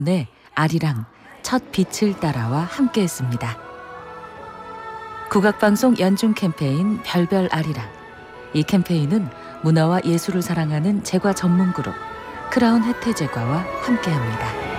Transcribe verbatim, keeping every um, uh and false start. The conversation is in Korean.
네, 아리랑 첫 빛을 따라와 함께했습니다. 국악방송 연중 캠페인 별별 아리랑. 이 캠페인은 문화와 예술을 사랑하는 제과 전문 그룹 크라운 혜태제과와 함께합니다.